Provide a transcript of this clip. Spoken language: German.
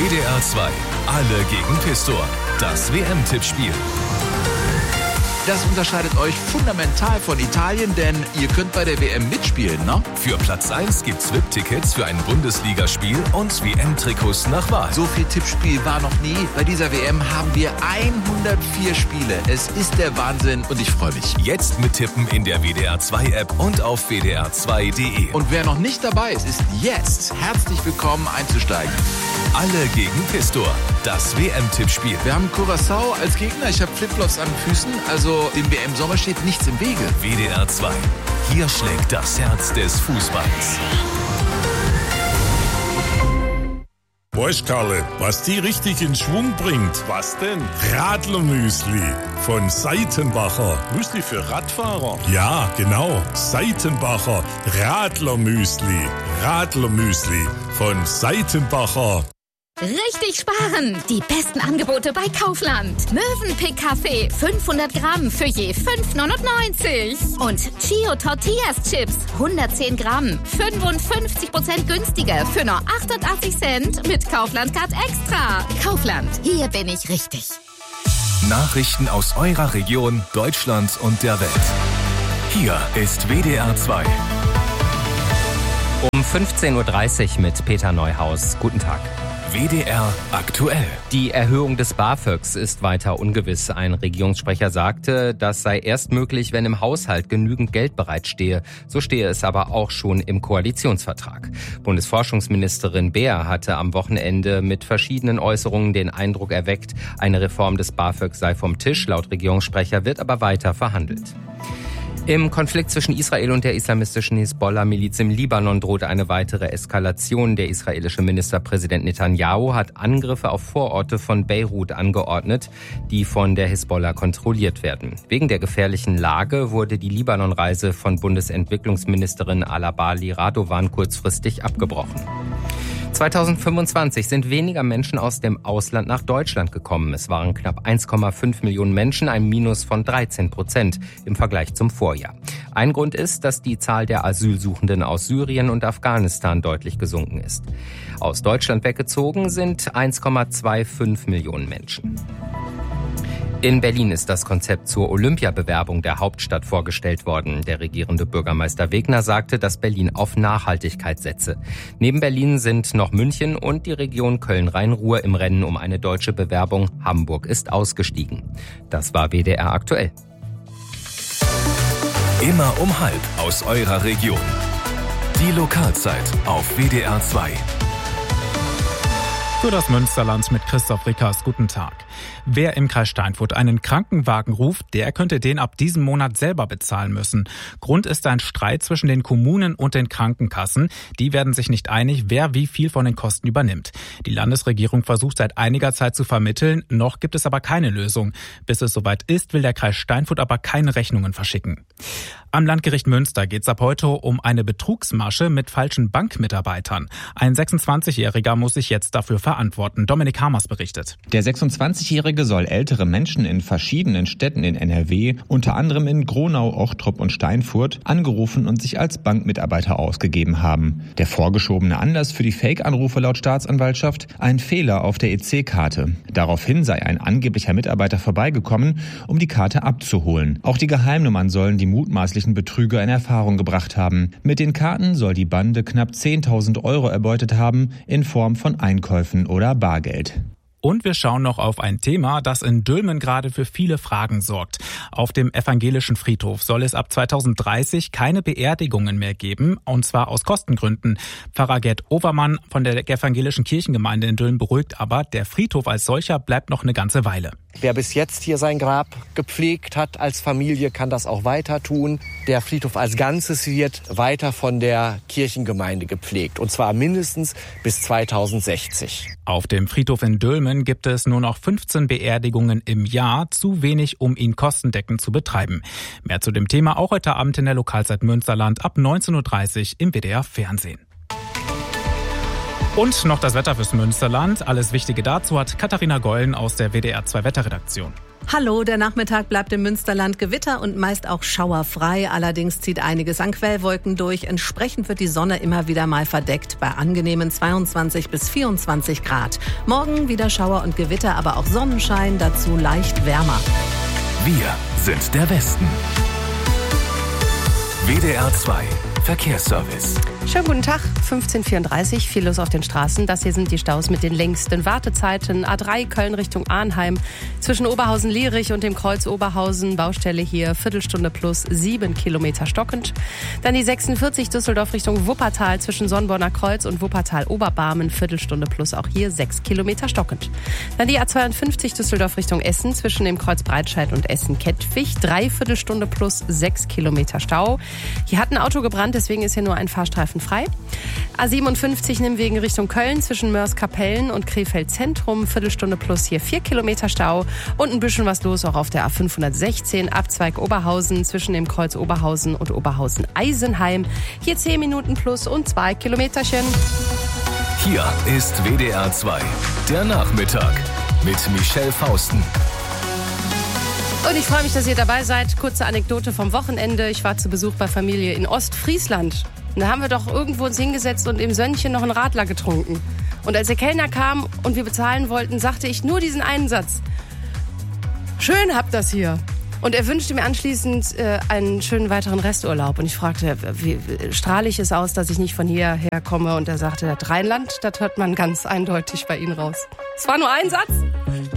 WDR 2, alle gegen Pistor. Das WM-Tippspiel. Das unterscheidet euch fundamental von Italien, denn ihr könnt bei der WM mitspielen, ne? Für Platz 1 gibt's VIP-Tickets für ein Bundesligaspiel und WM-Trikots nach Wahl. So viel Tippspiel war noch nie. Bei dieser WM haben wir 104 Spiele. Es ist der Wahnsinn und ich freue mich. Jetzt mittippen in der WDR 2 App und auf wdr2.de. Und wer noch nicht dabei ist, ist jetzt herzlich willkommen einzusteigen. Alle gegen Pistor. Das WM-Tippspiel. Wir haben Curaçao als Gegner. Ich habe Flipflops an den Füßen, also dem WM-Sommer steht nichts im Wege. WDR 2. Hier schlägt das Herz des Fußballs. Weißt, Karle, was die richtig in Schwung bringt? Was denn? Radlermüsli von Seitenbacher. Müsli für Radfahrer? Ja, genau. Seitenbacher Radlermüsli. Radlermüsli von Seitenbacher. Richtig sparen! Die besten Angebote bei Kaufland. Mövenpick Kaffee 500 Gramm für je 5,99. Und Chio Tortillas Chips 110 Gramm 55% günstiger für nur 88 Cent mit Kaufland Card Extra. Kaufland, hier bin ich richtig. Nachrichten aus eurer Region, Deutschland und der Welt. Hier ist WDR 2. Um 15.30 Uhr mit Peter Neuhaus. Guten Tag. WDR aktuell. Die Erhöhung des BAföGs ist weiter ungewiss. Ein Regierungssprecher sagte, das sei erst möglich, wenn im Haushalt genügend Geld bereitstehe. So stehe es aber auch schon im Koalitionsvertrag. Bundesforschungsministerin Beer hatte am Wochenende mit verschiedenen Äußerungen den Eindruck erweckt, eine Reform des BAföG sei vom Tisch. Laut Regierungssprecher wird aber weiter verhandelt. Im Konflikt zwischen Israel und der islamistischen Hisbollah-Miliz im Libanon droht eine weitere Eskalation. Der israelische Ministerpräsident Netanyahu hat Angriffe auf Vororte von Beirut angeordnet, die von der Hisbollah kontrolliert werden. Wegen der gefährlichen Lage wurde die Libanon-Reise von Bundesentwicklungsministerin Alabali Radovan kurzfristig abgebrochen. 2025 sind weniger Menschen aus dem Ausland nach Deutschland gekommen. Es waren knapp 1,5 Millionen Menschen, ein Minus von 13% im Vergleich zum Vorjahr. Ein Grund ist, dass die Zahl der Asylsuchenden aus Syrien und Afghanistan deutlich gesunken ist. Aus Deutschland weggezogen sind 1,25 Millionen Menschen. In Berlin ist das Konzept zur Olympiabewerbung der Hauptstadt vorgestellt worden. Der regierende Bürgermeister Wegner sagte, dass Berlin auf Nachhaltigkeit setze. Neben Berlin sind noch München und die Region Köln-Rhein-Ruhr im Rennen um eine deutsche Bewerbung. Hamburg ist ausgestiegen. Das war WDR aktuell. Immer um 12 aus eurer Region. Die Lokalzeit auf WDR 2. Für das Münsterland mit Christoph Rickers. Guten Tag. Wer im Kreis Steinfurt einen Krankenwagen ruft, der könnte den ab diesem Monat selber bezahlen müssen. Grund ist ein Streit zwischen den Kommunen und den Krankenkassen. Die werden sich nicht einig, wer wie viel von den Kosten übernimmt. Die Landesregierung versucht seit einiger Zeit zu vermitteln, noch gibt es aber keine Lösung. Bis es soweit ist, will der Kreis Steinfurt aber keine Rechnungen verschicken. Am Landgericht Münster geht es ab heute um eine Betrugsmasche mit falschen Bankmitarbeitern. Ein 26-Jähriger muss sich jetzt dafür verantworten. Dominik Hamers berichtet. Der 26-Jährige soll ältere Menschen in verschiedenen Städten in NRW, unter anderem in Gronau, Ochtrup und Steinfurt, angerufen und sich als Bankmitarbeiter ausgegeben haben. Der vorgeschobene Anlass für die Fake-Anrufe laut Staatsanwaltschaft: ein Fehler auf der EC-Karte. Daraufhin sei ein angeblicher Mitarbeiter vorbeigekommen, um die Karte abzuholen. Auch die Geheimnummern sollen die mutmaßlichen Betrüger in Erfahrung gebracht haben. Mit den Karten soll die Bande knapp 10.000 € erbeutet haben, in Form von Einkäufen oder Bargeld. Und wir schauen noch auf ein Thema, das in Dülmen gerade für viele Fragen sorgt. Auf dem evangelischen Friedhof soll es ab 2030 keine Beerdigungen mehr geben, und zwar aus Kostengründen. Pfarrer Gerd Overmann von der evangelischen Kirchengemeinde in Dülmen beruhigt aber, der Friedhof als solcher bleibt noch eine ganze Weile. Wer bis jetzt hier sein Grab gepflegt hat als Familie, kann das auch weiter tun. Der Friedhof als Ganzes wird weiter von der Kirchengemeinde gepflegt, und zwar mindestens bis 2060. Auf dem Friedhof in Dülmen gibt es nur noch 15 Beerdigungen im Jahr, zu wenig, um ihn kostendeckend zu betreiben. Mehr zu dem Thema auch heute Abend in der Lokalzeit Münsterland ab 19.30 Uhr im WDR Fernsehen. Und noch das Wetter fürs Münsterland. Alles Wichtige dazu hat Katharina Gollen aus der WDR 2 Wetterredaktion. Hallo, der Nachmittag bleibt im Münsterland Gewitter und meist auch schauerfrei. Allerdings zieht einiges an Quellwolken durch. Entsprechend wird die Sonne immer wieder mal verdeckt bei angenehmen 22 bis 24 Grad. Morgen wieder Schauer und Gewitter, aber auch Sonnenschein, dazu leicht wärmer. Wir sind der Westen. WDR 2 Verkehrsservice. Schönen guten Tag, 15:34, viel los auf den Straßen. Das hier sind die Staus mit den längsten Wartezeiten. A3 Köln Richtung Arnheim, zwischen Oberhausen-Lierich und dem Kreuz Oberhausen. Baustelle hier, Viertelstunde plus 7 Kilometer stockend. Dann die 46 Düsseldorf Richtung Wuppertal, zwischen Sonnborner Kreuz und Wuppertal-Oberbarmen. Viertelstunde plus auch hier 6 Kilometer stockend. Dann die A52 Düsseldorf Richtung Essen, zwischen dem Kreuz Breitscheid und Essen-Kettwig. 3/4 Stunde plus 6 Kilometer Stau. Hier hat ein Auto gebrannt, deswegen ist hier nur ein Fahrstreifen frei. A57 Nimwegen Richtung Köln, zwischen Mörs-Kapellen und Krefeld Zentrum. Viertelstunde plus hier 4 Kilometer Stau. Und ein bisschen was los auch auf der A516, Abzweig Oberhausen, zwischen dem Kreuz Oberhausen und Oberhausen-Eisenheim. Hier 10 Minuten plus und 2 Kilometerchen. Hier ist WDR 2, der Nachmittag mit Michelle Fausten. Und ich freue mich, dass ihr dabei seid. Kurze Anekdote vom Wochenende. Ich war zu Besuch bei Familie in Ostfriesland. Und da haben wir doch irgendwo uns hingesetzt und im Sönnchen noch einen Radler getrunken. Und als der Kellner kam und wir bezahlen wollten, sagte ich nur diesen einen Satz. Schön habt das hier. Und er wünschte mir anschließend einen schönen weiteren Resturlaub. Und ich fragte, wie strahle ich es aus, dass ich nicht von hierher komme? Und er sagte, das Rheinland, das hört man ganz eindeutig bei Ihnen raus. Es war nur ein Satz.